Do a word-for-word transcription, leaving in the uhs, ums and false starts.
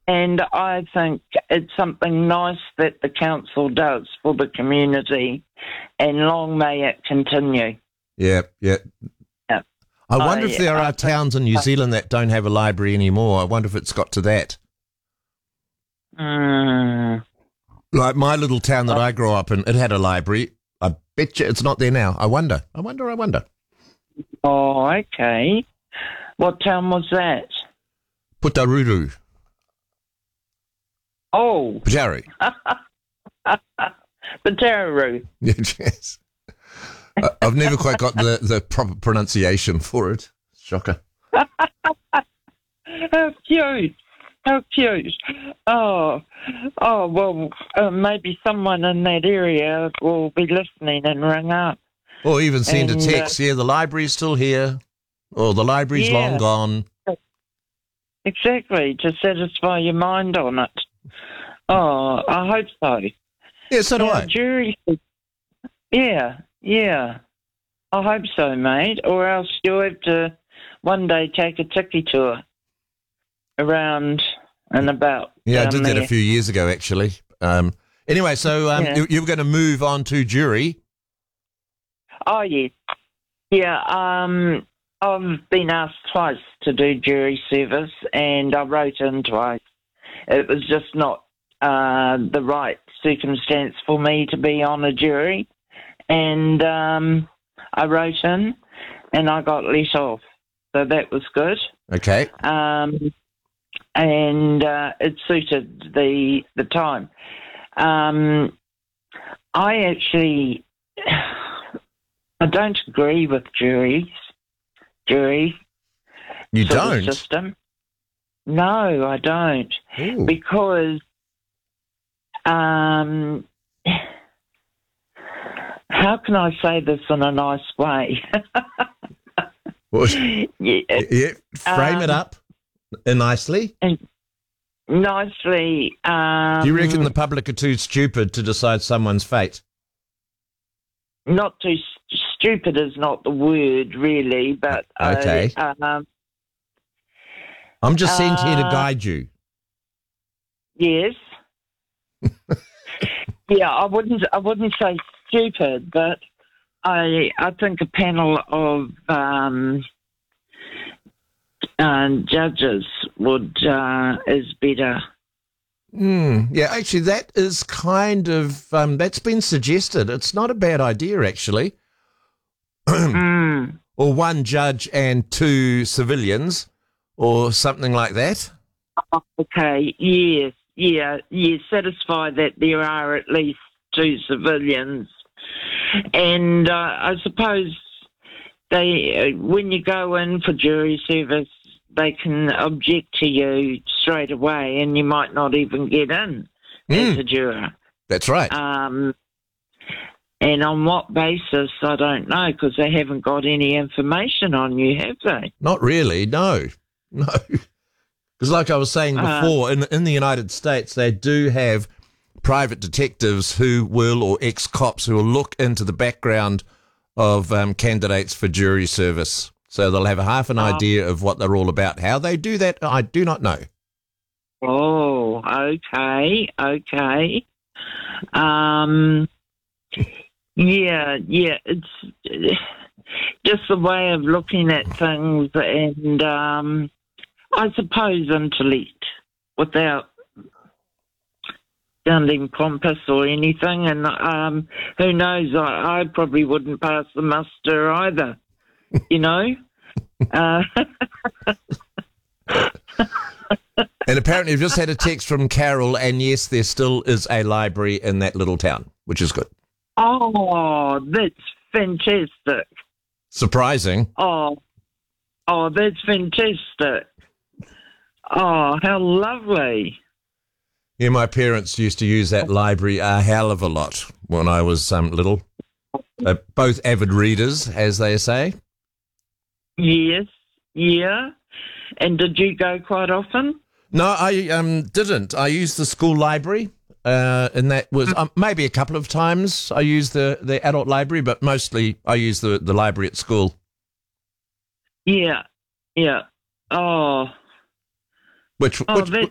And I think it's something nice that the council does for the community, and long may it continue. Yeah, yeah. Yeah. I wonder I, if there I are towns in New Zealand that don't have a library anymore. I wonder if it's got to that. Mm, Like my little town that I grew up in, it had a library. I bet you it's not there now. I wonder. I wonder. I wonder. oh, okay. What town was that? Putaruru. Oh, Pujari. Putaruru. Yes. I- I've never quite got the, the proper pronunciation for it. Shocker. How cute. How cute. Oh, oh well, uh, maybe someone in that area will be listening and ring up. Or even send And, a text. uh, Yeah, the library's still here. Or the library's Yeah. long gone. Exactly, to satisfy your mind on it. Oh, I hope so. Yeah, so do Now, I. jury, yeah, yeah. I hope so, mate. Or else you'll have to one day take a tiki tour around and about. Yeah, I down did that there. a few years ago, actually. Um, anyway, so um, Yeah. you, you were going to move on to jury. Oh, yes. Yeah, um, I've been asked twice to do jury service, and I wrote in twice. It was just not uh, the right circumstance for me to be on a jury. And um, I wrote in, and I got let off. So that was good. Okay. Um, and uh, it suited the, the time. Um, I actually... I don't agree with juries. Jury You sort of don't? system. No, I don't, Ooh. because um, how can I say this in a nice way? Well, yeah, yeah, frame it Um, up nicely. nicely. Um, Do you reckon the public are too stupid to decide someone's fate? Not too st- stupid is not the word, really, but Okay. uh, um, I'm just sent here to Uh, guide you. yes. Yeah, I wouldn't. I wouldn't say stupid, but I. I think a panel of um, uh, judges would uh, is better. Mm, yeah, actually, that is kind of, um, that's been suggested. It's not a bad idea, actually. Mm. Or one judge and two civilians, or something like that. Okay. Yes. Yeah. Yes. Satisfy that there are at least two civilians, and uh, I suppose they, uh, when you go in for jury service, they can object to you straight away, and you might not even get in Mm. as a juror. That's right. Um, and on what basis, I don't know, because they haven't got any information on you, have they? Not really, no. No. Because like I was saying Uh, before, in, in the United States, they do have private detectives who will, or ex-cops who will look into the background of um, candidates for jury service. So they'll have a half an Oh. idea of what they're all about. How they do that, I do not know. Oh, okay, okay. Um, yeah, yeah, it's just a way of looking at things, and um, I suppose intellect without sounding pompous or anything. And um, who knows? I, I probably wouldn't pass the muster either. You know. uh, And apparently you've just had a text from Carol, and yes, there still is a library in that little town, which is good. oh, that's fantastic. Surprising. Oh, oh, that's fantastic. Oh, how lovely. Yeah, my parents used to use that library a hell of a lot when I was um, little. Uh, both avid readers, as they say. Yes, yeah. And did you go quite often? No, I um, didn't. I used the school library, uh, and that was um, maybe a couple of times I used the, the adult library, but mostly I used the, the library at school. Yeah, yeah. Oh, Which, oh, which that's